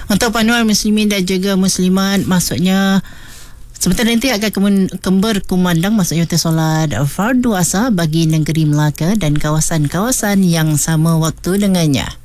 Untuk panduan muslimin dan juga muslimat, maksudnya sebentar nanti akan berkumandang maksudnya solat fardu asar bagi negeri Melaka dan kawasan-kawasan yang sama waktu dengannya.